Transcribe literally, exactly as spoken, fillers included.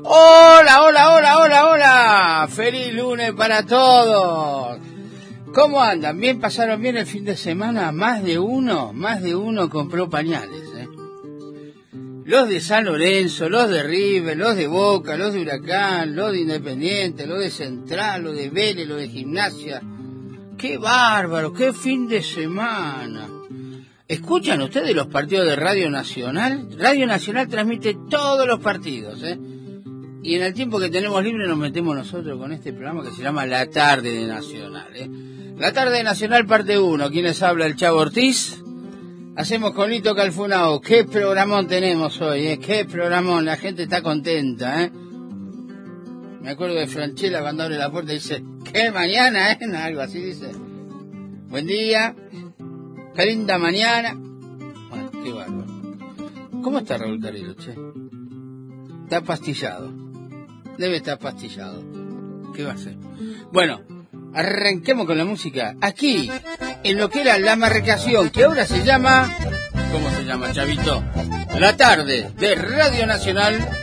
Hola, hola, hola, hola, hola. Feliz lunes para todos. ¿Cómo andan? ¿Bien? ¿Pasaron bien el fin de semana? Más de uno, más de uno compró pañales, ¿eh? Los de San Lorenzo, los de River, los de Boca, los de Huracán, los de Independiente, los de Central, los de Vélez, los de Gimnasia. ¡Qué bárbaro! ¡Qué fin de semana! ¿Escuchan ustedes los partidos de Radio Nacional? Radio Nacional transmite todos los partidos, ¿eh? Y en el tiempo que tenemos libre nos metemos nosotros con este programa que se llama La Tarde de Nacional, ¿eh? La Tarde de Nacional parte uno. ¿Quiénes habla? El Chavo Ortiz. Hacemos con Lito Calfunao. ¿Qué programón tenemos hoy, eh? ¿Qué programón? La gente está contenta, ¿eh? Me acuerdo de Franchella cuando abre la puerta y dice, ¿qué mañana, eh? Algo así dice. Buen día. Qué linda mañana. Bueno, qué bárbaro. ¿Cómo está Raúl Carrillo, che? Está pastillado. Debe estar pastillado. ¿Qué va a hacer? Bueno, arranquemos con la música. Aquí, en lo que era la marcación, que ahora se llama... ¿Cómo se llama, chavito? La Tarde de Radio Nacional.